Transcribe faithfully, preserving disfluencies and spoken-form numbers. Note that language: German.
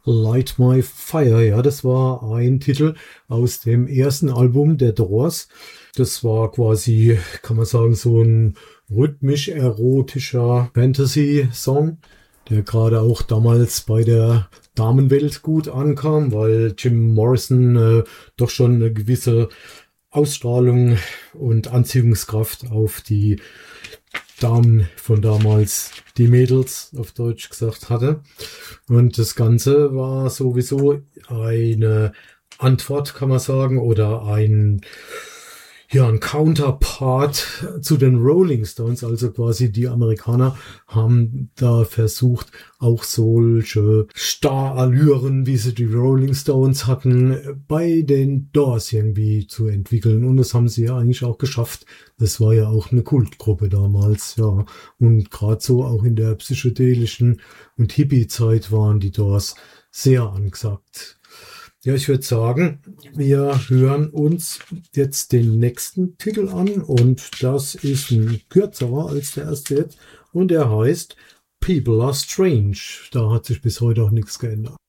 Light My Fire, ja, das war ein Titel aus dem ersten Album der Doors. Das war quasi, kann man sagen, so ein rhythmisch-erotischer Fantasy-Song, der gerade auch damals bei der Damenwelt gut ankam, weil Jim Morrison äh, doch schon eine gewisse Ausstrahlung und Anziehungskraft auf die Damen von damals, die Mädels auf Deutsch gesagt hatte. Und das Ganze war sowieso eine Antwort, kann man sagen, oder ein, ja, ein Counterpart zu den Rolling Stones. Also quasi die Amerikaner haben da versucht, auch solche Starallüren, wie sie die Rolling Stones hatten, bei den Doors irgendwie zu entwickeln. Und das haben sie ja eigentlich auch geschafft. Das war ja auch eine Kultgruppe damals, ja. Und gerade so auch in der psychedelischen und Hippie-Zeit waren die Doors sehr angesagt. Ja, ich würde sagen, wir hören uns jetzt den nächsten Titel an und das ist ein kürzerer als der erste jetzt und er heißt People Are Strange. Da hat sich bis heute auch nichts geändert.